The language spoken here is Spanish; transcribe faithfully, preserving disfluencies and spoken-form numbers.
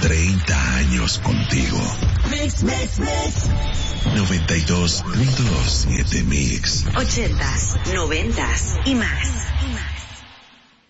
treinta años contigo. Mix, mix, mix. noventa y dos punto siete Mix. Ochentas, noventas y más.